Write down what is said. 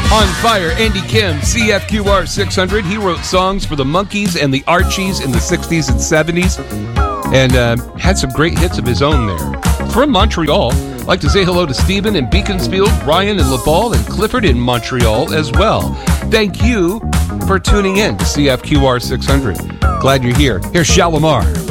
On fire, Andy Kim, CFQR 600. He wrote songs for the Monkees and the Archies in the 60s and 70s and had some great hits of his own there. From Montreal, I'd like to say hello to Stephen in Beaconsfield, Ryan in Laval, and Clifford in Montreal as well. Thank you for tuning in to CFQR 600. Glad you're here. Here's Shalimar.